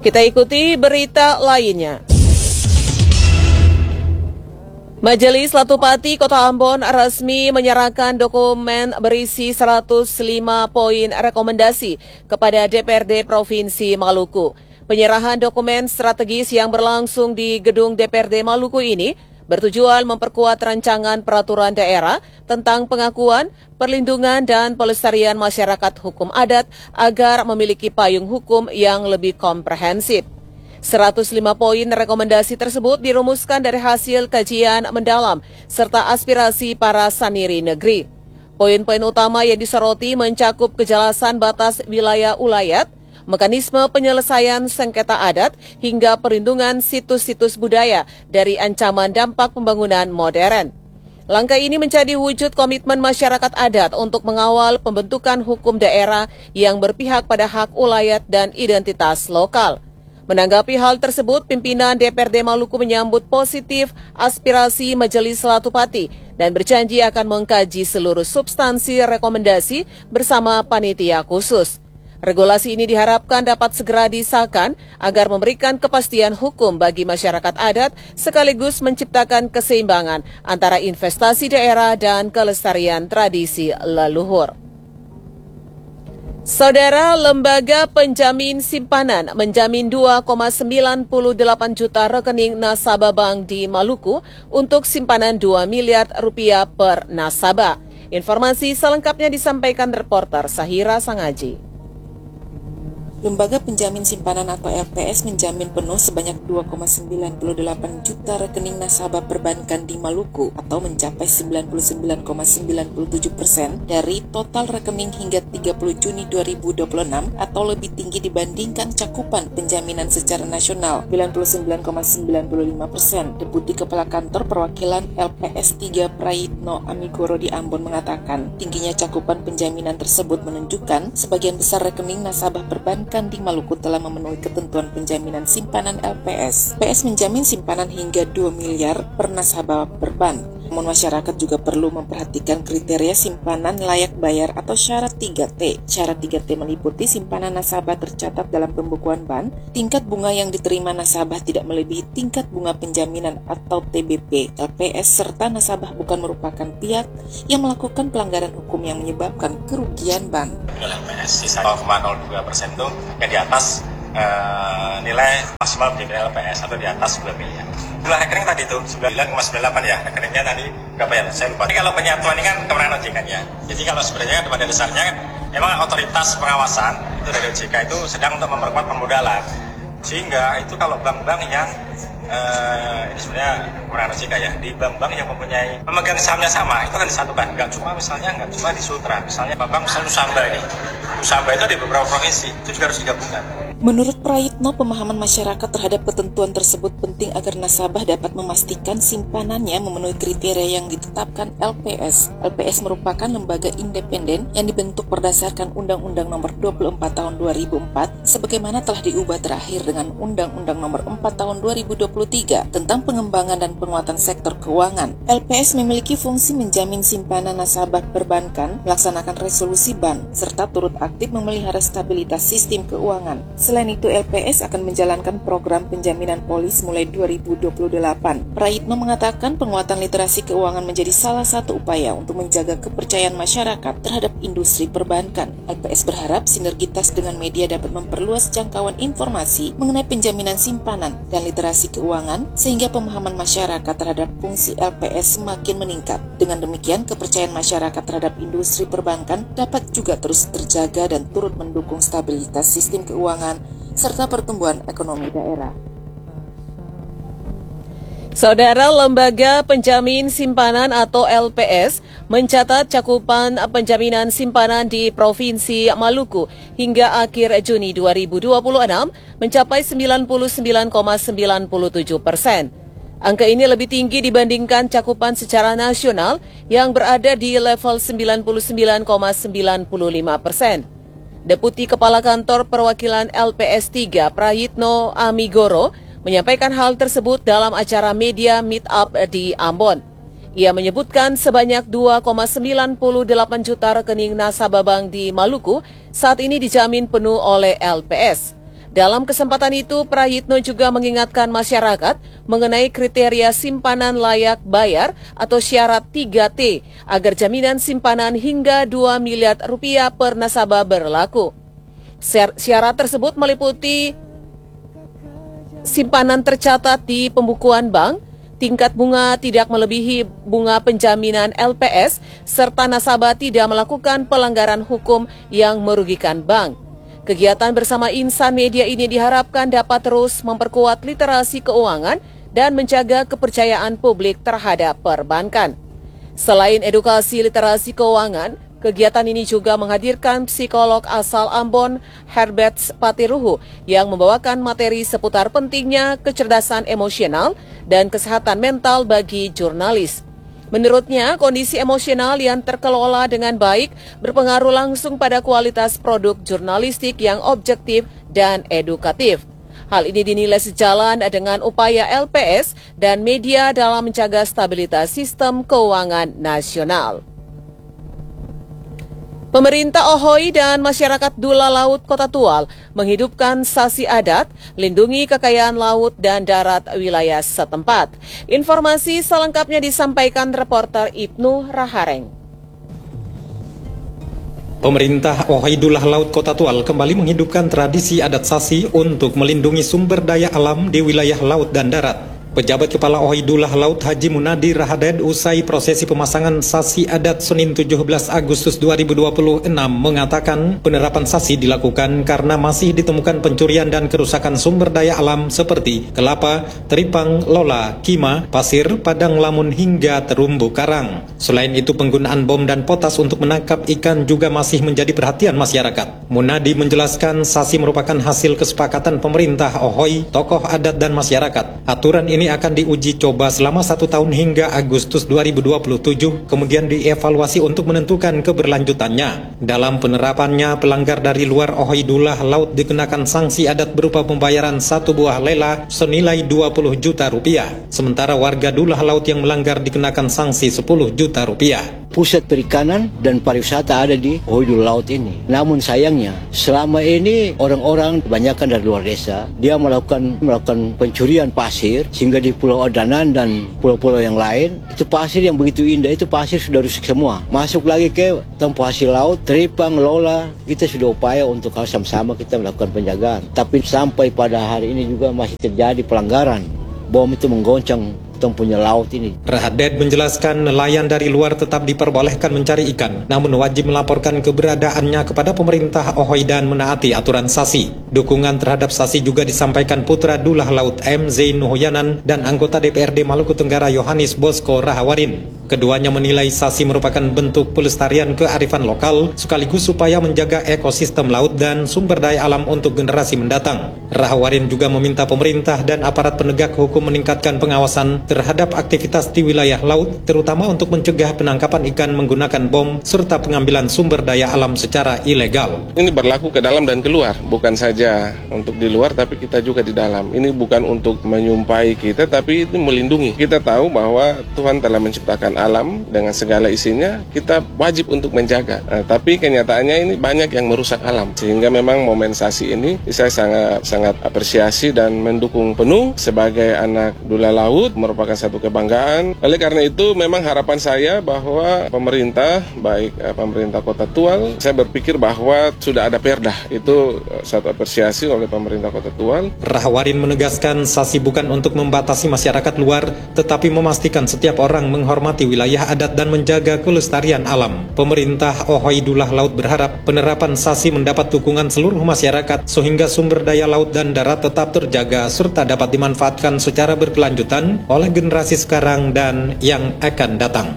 Kita ikuti berita lainnya. Majelis Latupati Kota Ambon resmi menyerahkan dokumen berisi 105 poin rekomendasi kepada DPRD Provinsi Maluku. Penyerahan dokumen strategis yang berlangsung di gedung DPRD Maluku ini bertujuan memperkuat rancangan peraturan daerah tentang pengakuan, perlindungan, dan pelestarian masyarakat hukum adat agar memiliki payung hukum yang lebih komprehensif. 105 poin rekomendasi tersebut dirumuskan dari hasil kajian mendalam serta aspirasi para saniri negeri. Poin-poin utama yang disoroti mencakup kejelasan batas wilayah ulayat, mekanisme penyelesaian sengketa adat, hingga perlindungan situs-situs budaya dari ancaman dampak pembangunan modern. Langkah ini menjadi wujud komitmen masyarakat adat untuk mengawal pembentukan hukum daerah yang berpihak pada hak ulayat dan identitas lokal. Menanggapi hal tersebut, pimpinan DPRD Maluku menyambut positif aspirasi Majelis Latupati dan berjanji akan mengkaji seluruh substansi rekomendasi bersama panitia khusus. Regulasi ini diharapkan dapat segera disahkan agar memberikan kepastian hukum bagi masyarakat adat sekaligus menciptakan keseimbangan antara investasi daerah dan kelestarian tradisi leluhur. Saudara, Lembaga Penjamin Simpanan menjamin 2,98 juta rekening nasabah bank di Maluku untuk simpanan 2 miliar rupiah per nasabah. Informasi selengkapnya disampaikan reporter Sahira Sangaji. Lembaga Penjamin Simpanan atau LPS menjamin penuh sebanyak 2,98 juta rekening nasabah perbankan di Maluku atau mencapai 99,97% dari total rekening hingga 30 Juni 2026 atau lebih tinggi dibandingkan cakupan penjaminan secara nasional 99,95%. Deputi Kepala Kantor Perwakilan LPS 3 Prayitno Amigoro di Ambon mengatakan tingginya cakupan penjaminan tersebut menunjukkan sebagian besar rekening nasabah perbankan di Maluku telah memenuhi ketentuan penjaminan simpanan LPS. LPS menjamin simpanan hingga 2 miliar per nasabah per bank. Namun masyarakat juga perlu memperhatikan kriteria simpanan layak bayar atau syarat 3T. Syarat 3T meliputi simpanan nasabah tercatat dalam pembukuan bank, tingkat bunga yang diterima nasabah tidak melebihi tingkat bunga penjaminan atau TBP LPS, serta nasabah bukan merupakan pihak yang melakukan pelanggaran hukum yang menyebabkan kerugian bank. LPS sisa 0,02% itu yang di atas nilai maksimal penjaminan LPS atau di atas 2 miliar. Jumlah rekening tadi itu 9,98 ya, rekeningnya tadi berapa ya? Saya lupa. Tapi kalau penyatuan ini kan kewenangan OJK ya. Jadi kalau sebenarnya pada dasarnya kan memang otoritas pengawasan itu dari OJK itu sedang untuk memperkuat permodalan. Sehingga itu kalau bank-bank yang ini sebenarnya kewenangan OJK ya, di bank-bank yang mempunyai pemegang sahamnya sama itu kan disatukan. Nggak cuma di Sultra, misalnya bank misalnya Nusamba ini. Nusamba itu di beberapa provinsi, itu juga harus digabungkan. Menurut Prayitno, pemahaman masyarakat terhadap ketentuan tersebut penting agar nasabah dapat memastikan simpanannya memenuhi kriteria yang ditetapkan LPS. LPS merupakan lembaga independen yang dibentuk berdasarkan Undang-Undang Nomor 24 Tahun 2004 sebagaimana telah diubah terakhir dengan Undang-Undang Nomor 4 Tahun 2023 tentang pengembangan dan penguatan sektor keuangan. LPS memiliki fungsi menjamin simpanan nasabah perbankan, melaksanakan resolusi bank, serta turut aktif memelihara stabilitas sistem keuangan. Selain itu, LPS akan menjalankan program penjaminan polis mulai 2028. Prayitno mengatakan penguatan literasi keuangan menjadi salah satu upaya untuk menjaga kepercayaan masyarakat terhadap industri perbankan. LPS berharap sinergitas dengan media dapat memperluas jangkauan informasi mengenai penjaminan simpanan dan literasi keuangan sehingga pemahaman masyarakat terhadap fungsi LPS semakin meningkat. Dengan demikian, kepercayaan masyarakat terhadap industri perbankan dapat juga terus terjaga dan turut mendukung stabilitas sistem keuangan serta pertumbuhan ekonomi daerah. Saudara, Lembaga Penjamin Simpanan atau LPS mencatat cakupan penjaminan simpanan di Provinsi Maluku hingga akhir Juni 2026 mencapai 99,97%. Angka ini lebih tinggi dibandingkan cakupan secara nasional yang berada di level 99,95%. Deputi Kepala Kantor Perwakilan LPS 3 Prayitno Amigoro menyampaikan hal tersebut dalam acara media Meet Up di Ambon. Ia menyebutkan sebanyak 2,98 juta rekening nasabah bank di Maluku saat ini dijamin penuh oleh LPS. Dalam kesempatan itu, Prayitno juga mengingatkan masyarakat mengenai kriteria simpanan layak bayar atau syarat 3T agar jaminan simpanan hingga 2 miliar rupiah per nasabah berlaku. Syarat tersebut meliputi simpanan tercatat di pembukuan bank, tingkat bunga tidak melebihi bunga penjaminan LPS, serta nasabah tidak melakukan pelanggaran hukum yang merugikan bank. Kegiatan bersama insan media ini diharapkan dapat terus memperkuat literasi keuangan dan menjaga kepercayaan publik terhadap perbankan. Selain edukasi literasi keuangan, kegiatan ini juga menghadirkan psikolog asal Ambon, Herbert Patiruhu, yang membawakan materi seputar pentingnya kecerdasan emosional dan kesehatan mental bagi jurnalis. Menurutnya, kondisi emosional yang terkelola dengan baik berpengaruh langsung pada kualitas produk jurnalistik yang objektif dan edukatif. Hal ini dinilai sejalan dengan upaya LPS dan media dalam menjaga stabilitas sistem keuangan nasional. Pemerintah Ohoy dan masyarakat Dula Laut Kota Tual menghidupkan sasi adat, lindungi kekayaan laut dan darat wilayah setempat. Informasi selengkapnya disampaikan reporter Ibnu Rahareng. Pemerintah Ohoy Dula Laut Kota Tual kembali menghidupkan tradisi adat sasi untuk melindungi sumber daya alam di wilayah laut dan darat. Pejabat Kepala Ohoy Dula Laut Haji Munadi Rahaded usai prosesi pemasangan sasi adat Senin 17 Agustus 2026 mengatakan penerapan sasi dilakukan karena masih ditemukan pencurian dan kerusakan sumber daya alam seperti kelapa, teripang, lola, kima, pasir, padang lamun hingga terumbu karang. Selain itu penggunaan bom dan potas untuk menangkap ikan juga masih menjadi perhatian masyarakat. Munadi menjelaskan sasi merupakan hasil kesepakatan pemerintah Ohoy, tokoh adat dan masyarakat. Aturan ini akan diuji coba selama 1 tahun hingga Agustus 2027, kemudian dievaluasi untuk menentukan keberlanjutannya. Dalam penerapannya, pelanggar dari luar Ohoy Dula Laut dikenakan sanksi adat berupa pembayaran 1 buah lela senilai 20 juta rupiah. Sementara warga Dula Laut yang melanggar dikenakan sanksi 10 juta rupiah. Pusat perikanan dan pariwisata ada di Ohoy Dula Laut ini. Namun sayangnya, selama ini orang-orang kebanyakan dari luar desa, dia melakukan pencurian pasir, sehingga di Pulau Odanan dan pulau-pulau yang lain, itu pasir yang begitu indah, itu pasir sudah rusak semua. Masuk lagi ke tempat hasil laut, teripang, lola, kita sudah upaya untuk sama-sama kita melakukan penjagaan. Tapi sampai pada hari ini juga masih terjadi pelanggaran. Bom itu menggoncang tempunya laut ini. Rahaded menjelaskan nelayan dari luar tetap diperbolehkan mencari ikan, namun wajib melaporkan keberadaannya kepada pemerintah Ohoy dan menaati aturan sasi. Dukungan terhadap sasi juga disampaikan putra Dula Laut M. Zain Nuhyanan dan anggota DPRD Maluku Tenggara Yohanes Bosco Rahawarin. Keduanya menilai sasi merupakan bentuk pelestarian kearifan lokal sekaligus upaya menjaga ekosistem laut dan sumber daya alam untuk generasi mendatang. Rahawarin juga meminta pemerintah dan aparat penegak hukum meningkatkan pengawasan terhadap aktivitas di wilayah laut, terutama untuk mencegah penangkapan ikan menggunakan bom serta pengambilan sumber daya alam secara ilegal. Ini berlaku ke dalam dan keluar, bukan saja untuk di luar tapi kita juga di dalam. Ini bukan untuk menyumpai kita tapi itu melindungi. Kita tahu bahwa Tuhan telah menciptakan alam dengan segala isinya, kita wajib untuk menjaga. Tapi kenyataannya ini banyak yang merusak alam, sehingga memang momen sasi ini saya sangat apresiasi dan mendukung penuh sebagai anak Dula Laut, merupakan satu kebanggaan. Oleh karena itu memang harapan saya bahwa pemerintah, baik pemerintah Kota Tual, saya berpikir bahwa sudah ada perda, itu satu apresiasi oleh pemerintah Kota Tual. Rahawarin menegaskan sasi bukan untuk membatasi masyarakat luar, tetapi memastikan setiap orang menghormati wilayah adat dan menjaga kelestarian alam. Pemerintah Ohoy Dula Laut berharap penerapan sasi mendapat dukungan seluruh masyarakat sehingga sumber daya laut dan darat tetap terjaga serta dapat dimanfaatkan secara berkelanjutan oleh generasi sekarang dan yang akan datang.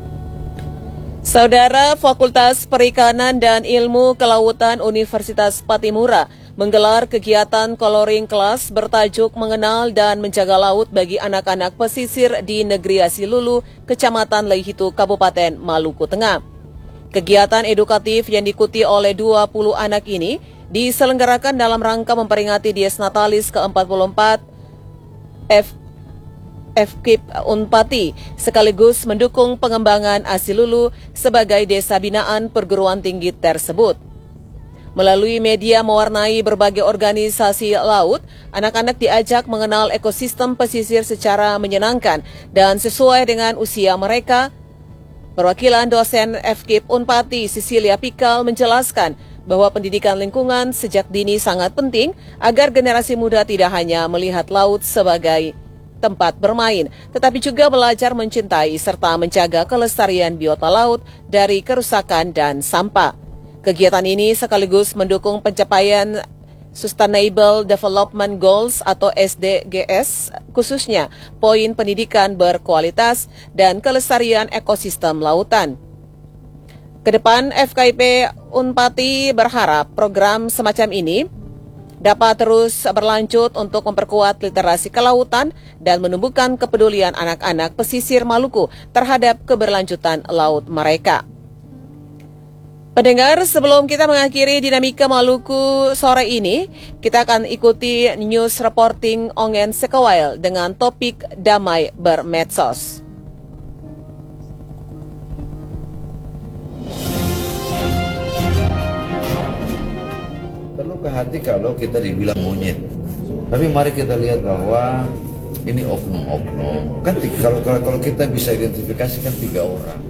Saudara, Fakultas Perikanan dan Ilmu Kelautan Universitas Patimura menggelar kegiatan coloring class bertajuk Mengenal dan Menjaga Laut bagi anak-anak pesisir di Negeri Asilulu, Kecamatan Leihitu, Kabupaten Maluku Tengah. Kegiatan edukatif yang diikuti oleh 20 anak ini diselenggarakan dalam rangka memperingati Dies Natalis ke-44 FKIP Unpati, sekaligus mendukung pengembangan Asilulu sebagai desa binaan perguruan tinggi tersebut. Melalui media mewarnai berbagai organisasi laut, anak-anak diajak mengenal ekosistem pesisir secara menyenangkan dan sesuai dengan usia mereka. Perwakilan dosen FKIP Unpati Cecilia Pikal menjelaskan bahwa pendidikan lingkungan sejak dini sangat penting agar generasi muda tidak hanya melihat laut sebagai tempat bermain, tetapi juga belajar mencintai serta menjaga kelestarian biota laut dari kerusakan dan sampah. Kegiatan ini sekaligus mendukung pencapaian Sustainable Development Goals atau SDGs, khususnya poin pendidikan berkualitas dan kelestarian ekosistem lautan. Kedepan FKIP Unpati berharap program semacam ini dapat terus berlanjut untuk memperkuat literasi kelautan dan menumbuhkan kepedulian anak-anak pesisir Maluku terhadap keberlanjutan laut mereka. Pendengar, sebelum kita mengakhiri Dinamika Maluku sore ini, kita akan ikuti news reporting Ongen Sekawal dengan topik damai bermedsos. Perlu ke hati kalau kita dibilang monyet. Tapi mari kita lihat bahwa ini oknum-oknum. Kan kalau kita bisa identifikasi kan 3 orang.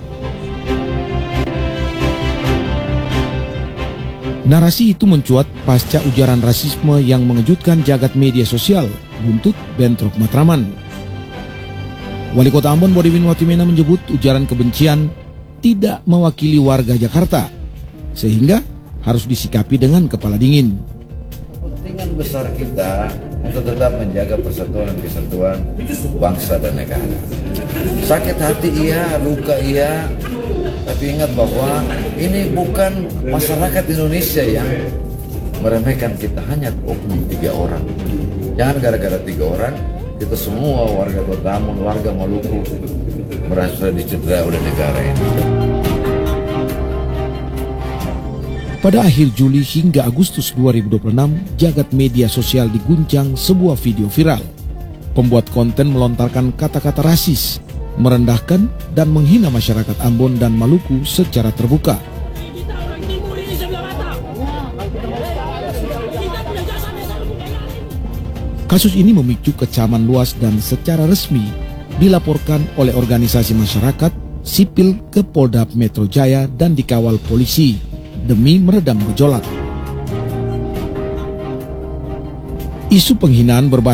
Narasi itu mencuat pasca ujaran rasisme yang mengejutkan jagat media sosial, buntut bentrok Matraman. Wali Kota Ambon Bodiwin Watimena menyebut ujaran kebencian tidak mewakili warga Jakarta, sehingga harus disikapi dengan kepala dingin. Kepentingan besar kita untuk tetap menjaga persatuan dan kesatuan bangsa dan negara. Sakit hati iya, luka iya, tapi ingat bahwa ini bukan masyarakat Indonesia yang meremehkan kita, hanya oknum 3 orang. Jangan gara-gara 3 orang, kita semua warga Kota Ambon, warga Maluku merasa dicederai oleh negara ini. Pada akhir Juli hingga Agustus 2026, jagat media sosial diguncang sebuah video viral. Pembuat konten melontarkan kata-kata rasis, merendahkan dan menghina masyarakat Ambon dan Maluku secara terbuka. Kasus ini memicu kecaman luas dan secara resmi dilaporkan oleh organisasi masyarakat sipil ke Polda Metro Jaya dan dikawal polisi demi meredam gejolak. Isu penghinaan berbasis